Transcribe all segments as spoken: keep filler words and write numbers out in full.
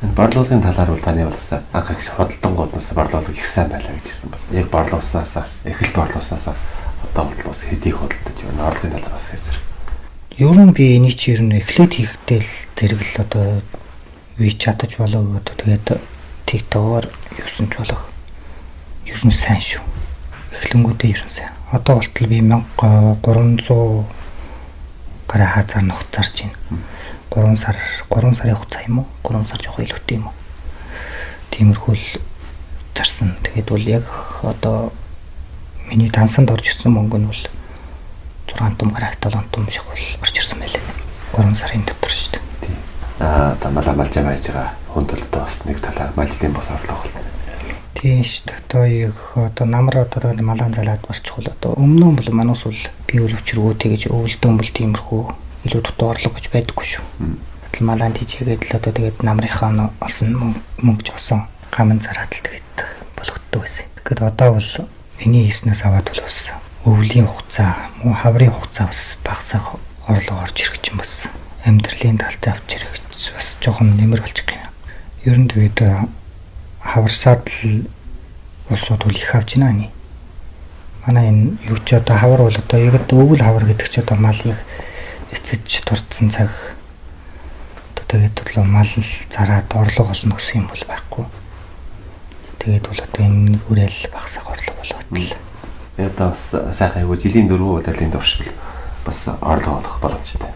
Энэ борлуулалтын талаар бол таны бас анх их хөдөлгөөнд бас борлуулалт их сайн байлаа гэж хэлсэн байна. Яг борлуулсаасаа, эхэл борлуулсаасаа одоо бол бас хэдийг хөдөлдөж байна. Орлогын талаар бас хэрэг зэрэг. Ер нь би энийг чи ер нь эхлээд хийхдээ л зэрэг л одоо би чадаж болоо одоо тэгээд TikTok-оор юусан ч болоо. Ер нь сайн шүү. Эхлэнгүүдээ ер нь сайн. Одоо болтол би мянга гурван зуун гараа хазар ногт зарж байна. гурван сар гурван сарын хугацаа юм уу? гурван сар жоох илүүтэй юм уу? Тиймэрхүү л зарсан. Тэгээд бол яг одоо миний дансанд орж ирсэн мөнгө нь бол зургаан том гараа талан том шиг бол орж ирсэн байлээ. гурван сарын дотор шүү дээ. Тийм. Аа тамаа малж байж байгаа хүндэлтэй бас нэг талаа малжлын бос орлого бол. Тийм шүү дээ. Одоо яг одоо намар одоо малаан залаад барчихвал одоо өмнө нь бол манус бол би үл өчргөө тэгэж өвөлдөн бол тиймэрхүү илүү дутуу орлого гэж байдаггүй шүү. Тэгэл малаан тийчээгээд л одоо тэгээд намрынхаа олсон мөнгө жоосон гамн зараад л тэгээд болгоддог байсан. Тэгэхэд одоо бол эний хийснээс аваад бол бас өвлийн хугацаа, муу хаврын хугацаа бас багасаа орлого орж ирэх чинь бас амьдралын талд авч ирэх бас жоохон нэмэр болчих юм. Ер нь тэгээд хаварсаад л улсууд бол их авч байна ани. Манай энэ юу ч одоо хавар бол одоо яг өвөл хавар гэдэг ч одоо мал яг эцэж турцсан цаг одоо тэгээд бол мал зараад орлого олно гэсэн юм бол байхгүй. Тэгээд бол одоо энэ хүрээл багасах орлого болоод л. Яг бас сайхан айгу жилийн дөрвөн удaalын туршил бас орлого олох боломжтой.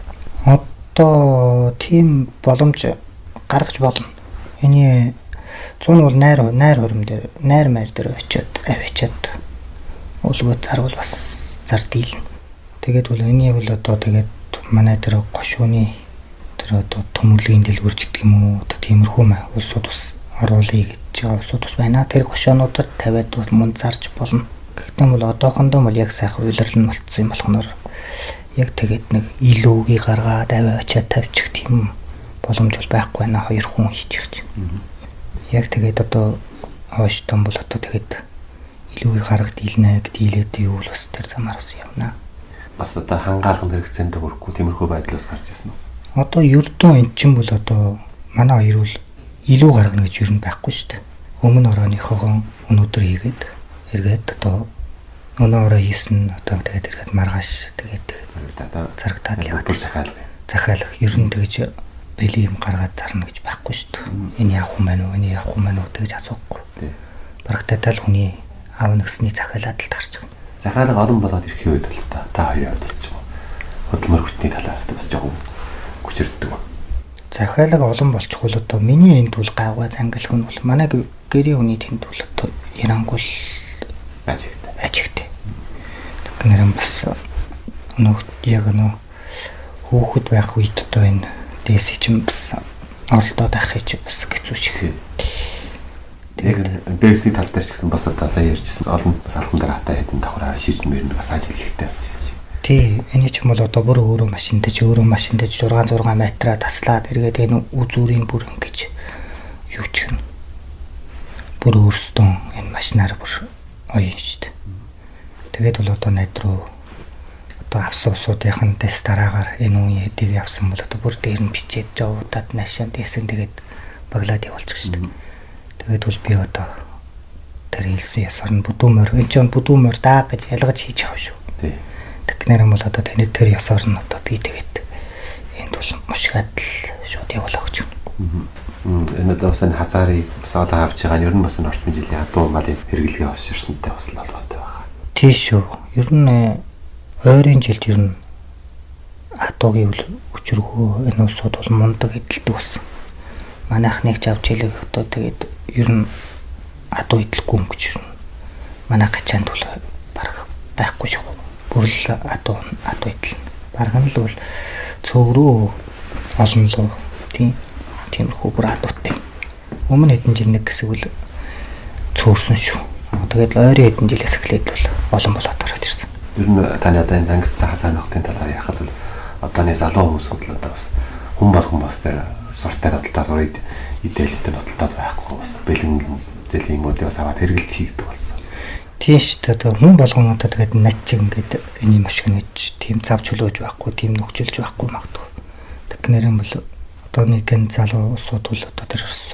Одоо тийм боломж гаргаж болно. Эний зүүн бол найр найр хөрөм дээр найр майр дээр очиод авчиад өлгөө зарвал бас зар дийлнэ. Тэгээд бол эний бол одоо тэгээд манай тэр гошууны тэр одоо төмөглөгийн дэлгүүрч гэдэг юм уу одоо тиймэрхүү маа улсууд бас оруулъя гэж байгаа улсууд бас байна. Тэр гошоонуудад тавиад бол мөн зарж болно. Гэхдээ бол одоохондоо бол яг сайхан үйлрэл нь болцсон юм болохоор яг тэгээд нэг илүүгийг гаргаад аваачаад тавьчих тийм боломж бол байхгүй байна. Хоёр хүн хийчих чинь. Яг тэгээд одоо хойш том бол одоо тэгээд илүүгийг гаргад дийлнэ гэдийлээд юу бол бас тэр замаар бас явна. Бас одоо хангаалгын хэрэгцээнд хүрэхгүй тиймэрхүү байдлаас гарч ирсэн үү? Одоо ердөө эн чинь бол одоо манай хоёр бол илүү гаргана гэж ер нь байхгүй шүү дээ. Өмнө орооныхоо өнөөдөр хийгээд эргээд одоо өнөө ороо хийсэн одоо тэгээд эргээд маргааш тэгээд зарагдаад яваад захиалга. Захиалга ер нь тэгж бэлий юм гаргаад зарна гэж байхгүй шүү дээ. Энэ явах юм байна уу? Энэ явах юм байна уу гэж асуухгүй. Барагтай тал хүний аав нэгсний захиалаад л таарч байгаа. Захиалга олон болоод ирэх үед л та та хоёрын хувьд ч юм уу хөдөлмөр хүчний талаар бас жоохон хүчирддэг. Захиалга олон болчихвол одоо миний энд бол гайваа зангилах нь бол манай гэрийн хүний тэнд бол одоо ярангуул ажигтай. Ажигтай. Тэгэхээр бас нөх яг нөө хөөхд байх үед одоо энэ дээсий чинь бас оролдоод авах чинь бас хэцүү шиг. Тэгээд бэсийн тал дээр ч гэсэн бас одоо сая ярьжсэн олон бас алхан дараа хата хэдэн давхраа шийдэн мөрөнд бас ажил хийхтэй байна. Тий, энэ ч юм бол одоо бүр өөрөө машиндаж өөрөө машиндаж шесть шесть метра таслаад эргээд энэ үзүүрийн бүр ингэж юу ч юм. Бүр өөрсдөө энэ машинаар бүр оён шүү дээ. Тэгээд бол одоо найд руу одоо авсан усуудынхын тест дараагаар энэ үе хэдийг явсан бол одоо бүр дээр нь бичээд жавуудад наашаа дээсэн тэгээд баглаад явуулчих шүү дээ. Тэгээд бол би одоо тэр хэлсэн ясаар нь бүдүүмөр энэ ч бүдүүмөр даа гэж ялгаж хийж авах шүү. Тий. Тэгэхээр бол одоо таны тэр ясаар нь одоо би тэгээд энд бол мушгаад л шууд явуулах гэж байна. Энэ одоо бас энэ хазаарыг бас одоо авч байгаа нь ер нь бас энэ орчмын жилийн адуу малын хэрэглэгээ бас ширсэнтэй бас л холбоотой байна. Тий шүү. Ер нь ойрын жилд ер нь адуугийн өчргөө энэ улсууд бол мундаг эдэлдэг болсон. Манайх нэг ч авч хэлэх одоо тэгээд ер нь адуу идэлгүй юм гэж ер нь манай гачаанд бол барах байхгүй шүү. Бүр л адуу адуу идэл. Барах нь л бол цөв рүү олон лөө тийм тиймэрхүү бүр адуутай. Өмнө хэдэн жил нэг хэсэг бол цөөрсөн шүү. Тэгээд ойрын хэдэн жилээс эхлээд бол олон болоод ороод ирсэн. Ер нь таны одоо энэ ангид хазааны нөхцийн талаар яхад бол одооны залуу хүмүүс бол одоо бас хүн болгон бас тэр суртаа бодлоо урыг идэлтэй бодлоо байхгүй бас бэлэн зэлийн мөдөө бас аваад хэрэгэлт хийгдэг болсон. Тийм шүү дээ. Одоо хүн болгон одоо тэгээд над чиг ингээд энэ юм шиг нэж тийм зав чөлөөж байхгүй, тийм нөхцөлж байхгүй магадгүй. Тэгэхээр юм бол одооны гэн залуу улсууд бол одоо тэр